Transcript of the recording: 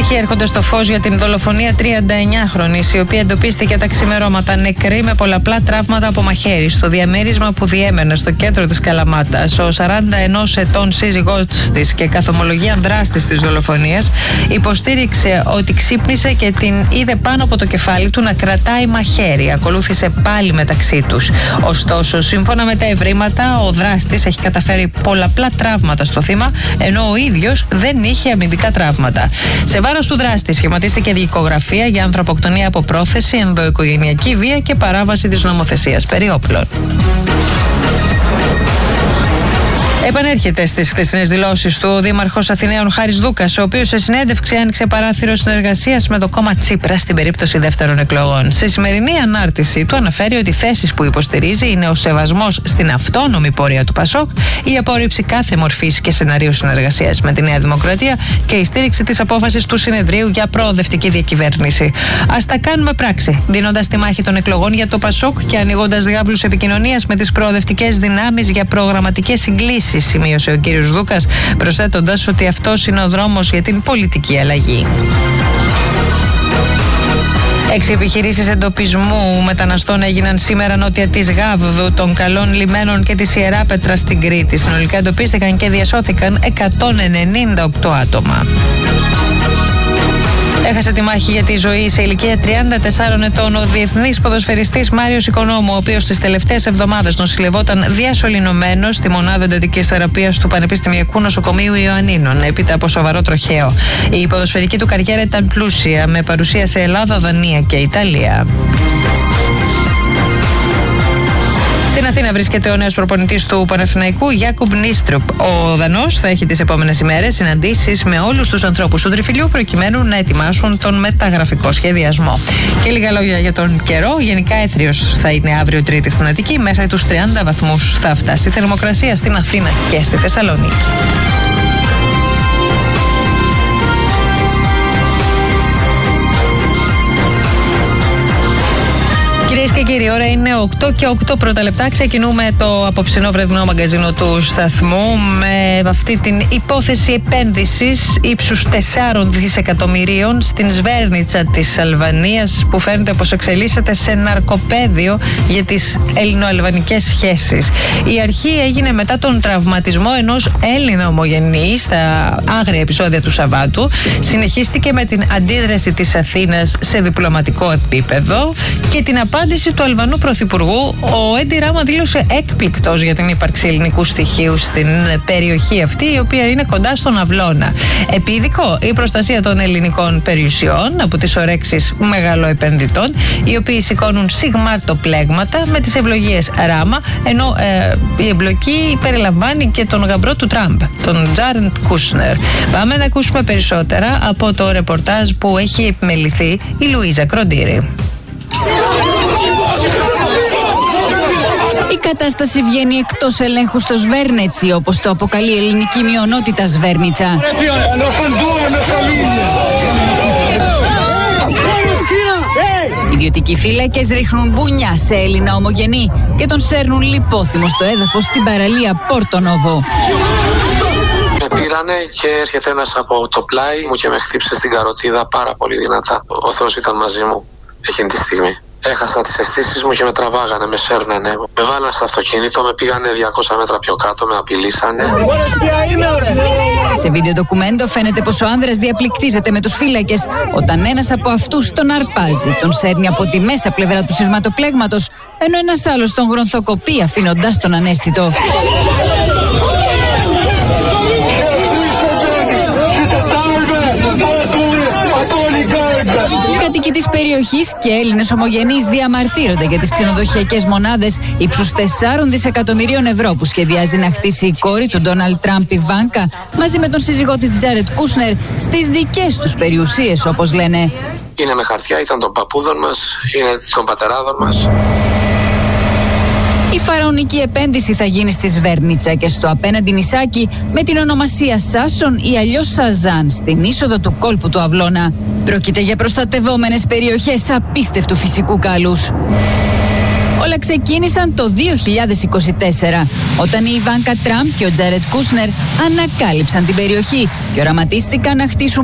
στοιχεία έρχονται στο φως για την δολοφονία 39χρονης, η οποία εντοπίστηκε τα ξημερώματα νεκρή με πολλαπλά τραύματα από μαχαίρι στο διαμέρισμα που διέμενε στο κέντρο της Καλαμάτας. Ο 41 ετών σύζυγός της και καθομολογία δράστης της δολοφονίας υποστήριξε ότι ξύπνησε και την είδε πάνω από το κεφάλι του να κρατάει μαχαίρι. Ακολούθησε πάλι μεταξύ τους. Ωστόσο, σύμφωνα με τα ευρήματα, ο δράστης έχει καταφέρει πολλαπλά τραύματα στο θύμα, ενώ ο ίδιος δεν είχε αμυντικά τραύματα. Σε βάρος του δράστη σχηματίστηκε δικογραφία για ανθρωποκτονία από πρόθεση, ενδοοικογενειακή βία και παράβαση της νομοθεσίας περί όπλων. Επανέρχεται στις χθεσινές δηλώσεις του ο Δήμαρχος Αθηναίων Χάρης Δούκας, ο οποίος σε συνέντευξη άνοιξε παράθυρο συνεργασίας με το κόμμα Τσίπρα στην περίπτωση δεύτερων εκλογών. Σε σημερινή ανάρτηση του αναφέρει ότι οι θέσεις που υποστηρίζει είναι ο σεβασμός στην αυτόνομη πορεία του ΠΑΣΟΚ, η απόρριψη κάθε μορφής και σεναρίου συνεργασίας με τη Νέα Δημοκρατία και η στήριξη της απόφασης του Συνεδρίου για προοδευτική διακυβέρνηση. Ας τα κάνουμε πράξη, δίνοντας τη μάχη των εκλογών για το ΠΑΣΟΚ και ανοίγοντας διάβλους επικοινωνίας με τις προοδευτικές δυνάμεις για προγραμματικές συγκλήσεις, σημείωσε ο κύριος Δούκας, προσθέτοντας ότι αυτός είναι ο δρόμος για την πολιτική αλλαγή. 6 επιχειρήσεις εντοπισμού μεταναστών έγιναν σήμερα νότια της Γάβδου, των Καλών Λιμένων και της Ιεράπετρας στην Κρήτη. Συνολικά εντοπίστηκαν και διασώθηκαν 198 άτομα. Έχασε τη μάχη για τη ζωή σε ηλικία 34 ετών ο διεθνής ποδοσφαιριστής Μάριος Οικονόμου, ο οποίος τις τελευταίες εβδομάδες νοσηλευόταν διασωληνωμένος στη μονάδα εντατικής θεραπείας του Πανεπιστημιακού Νοσοκομείου Ιωαννίνων, έπειτα από σοβαρό τροχαίο. Η ποδοσφαιρική του καριέρα ήταν πλούσια, με παρουσία σε Ελλάδα, Δανία και Ιταλία. Στην Αθήνα βρίσκεται ο νέος προπονητής του Παναθηναϊκού, Γιάκουμπ Νίστρουπ. Ο Δανός θα έχει τις επόμενες ημέρες συναντήσεις με όλους τους ανθρώπους του τριφυλιού προκειμένου να ετοιμάσουν τον μεταγραφικό σχεδιασμό. Και λίγα λόγια για τον καιρό. Γενικά έθριος θα είναι αύριο Τρίτη στην Αττική. Μέχρι τους 30 βαθμούς θα φτάσει η θερμοκρασία στην Αθήνα και στη Θεσσαλονίκη. Κυρίες και κύριοι, ώρα είναι 8 και 8 πρώτα λεπτά. Ξεκινούμε το απόψινό βραδινό μαγκαζίνο του σταθμού με αυτή την υπόθεση επένδυσης ύψους 4 δισεκατομμυρίων στην Σβέρνιτσα της Αλβανίας, που φαίνεται πως εξελίσσεται σε ναρκοπαίδιο για τις ελληνοαλβανικές σχέσεις. Η αρχή έγινε μετά τον τραυματισμό ενός Έλληνα ομογενή στα άγρια επεισόδια του Σαββάτου. Συνεχίστηκε με την αντίδραση της Αθήνας σε διπλωματικό επίπεδο και την απάντηση του Αλβανού Πρωθυπουργού. Ο Έντι Ράμα δήλωσε έκπληκτος για την ύπαρξη ελληνικού στοιχείου στην περιοχή αυτή, η οποία είναι κοντά στον Αυλώνα. Επίδικο η προστασία των ελληνικών περιουσιών από τις ορέξεις μεγαλοεπενδυτών, οι οποίοι σηκώνουν σιγμαρτοπλέγματα με τις ευλογίες Ράμα, ενώ η εμπλοκή περιλαμβάνει και τον γαμπρό του Τραμπ, τον Τζάρεντ Κούσνερ. Πάμε να ακούσουμε περισσότερα από το ρεπορτάζ που έχει επιμεληθεί η Λουίζα Κροντήρη. Η κατάσταση βγαίνει εκτός ελέγχου στο Σβέρνετσι, όπως το αποκαλεί η ελληνική μειονότητα Σβέρνιτσα. Ιδιωτικοί φύλακες ρίχνουν μπουνιά σε Έλληνα ομογενή και τον σέρνουν λιπόθυμο στο έδαφος στην παραλία Πόρτο Νόβο. Με πήρανε και έρχεται ένας από το πλάι μου και με χτύψε στην καροτίδα πάρα πολύ δυνατά. Ο Θεός ήταν μαζί μου εκείνη τη στιγμή. Έχασα τις αισθήσεις μου και με τραβάγανε, με σέρνανε. Με βάλανε στο αυτοκίνητο, με πήγανε 200 μέτρα πιο κάτω, με απειλήσανε. Σε βίντεο ντοκουμέντο φαίνεται πως ο άνδρας διαπληκτίζεται με τους φύλακες όταν ένας από αυτούς τον αρπάζει. Τον σέρνει από τη μέσα πλευρά του σειρματοπλέγματος, ενώ ένας άλλος τον γρονθοκοπεί αφήνοντας τον αναίσθητο. Κάτοικοι της περιοχής και Έλληνες ομογενείς διαμαρτύρονται για τις ξενοδοχειακές μονάδες ύψους 4 δισεκατομμυρίων ευρώ που σχεδιάζει να χτίσει η κόρη του Ντόναλντ Τραμπ, η Βάνκα, μαζί με τον σύζυγό της Τζάρετ Κούσνερ, στις δικές τους περιουσίες, όπως λένε. Είναι με χαρτιά, ήταν των παππούδων μας, είναι των πατεράδων μας. Η φαραωνική επένδυση θα γίνει στη Σβέρνιτσα και στο απέναντι νησάκι με την ονομασία Σάσον ή αλλιώς Σαζάν, στην είσοδο του κόλπου του Αυλώνα. Πρόκειται για προστατευόμενες περιοχές απίστευτου φυσικού κάλους. Όλα ξεκίνησαν το 2024, όταν η Ιβάνκα Τραμπ και ο Τζάρετ Κούσνερ ανακάλυψαν την περιοχή και οραματίστηκαν να χτίσουν